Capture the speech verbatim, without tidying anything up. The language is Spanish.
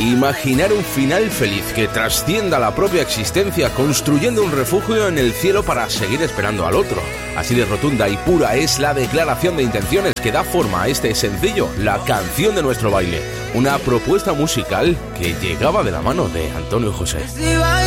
Imaginar un final feliz que trascienda la propia existencia, construyendo un refugio en el cielo para seguir esperando al otro. Así de rotunda y pura es la declaración de intenciones que da forma a este sencillo, La canción de nuestro baile. Una propuesta musical que llegaba de la mano de Antonio José.